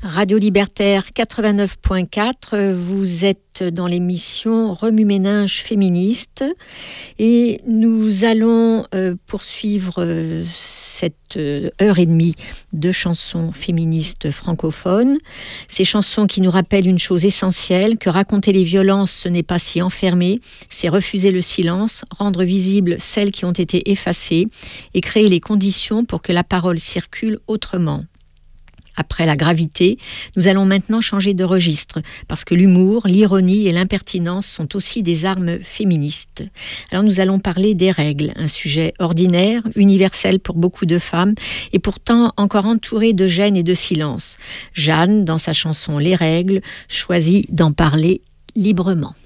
Radio Libertaire 89.4, vous êtes dans l'émission Remue-Ménage féministe et nous allons poursuivre cette heure et demie de chansons féministes francophones. Ces chansons qui nous rappellent une chose essentielle, que raconter les violences, ce n'est pas s'y enfermer, c'est refuser le silence, rendre visibles celles qui ont été effacées et créer les conditions pour que la parole circule autrement. Après la gravité, nous allons maintenant changer de registre, parce que l'humour, l'ironie et l'impertinence sont aussi des armes féministes. Alors nous allons parler des règles, un sujet ordinaire, universel pour beaucoup de femmes, et pourtant encore entouré de gêne et de silence. Jeanne, dans sa chanson « Les règles », choisit d'en parler librement.